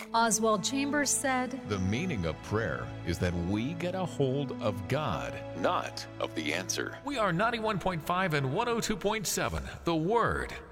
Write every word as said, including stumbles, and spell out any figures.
Oswald Chambers said, "The meaning of prayer is that we get a hold of God, not of the answer." We are ninety-one point five and one oh two point seven, The Word.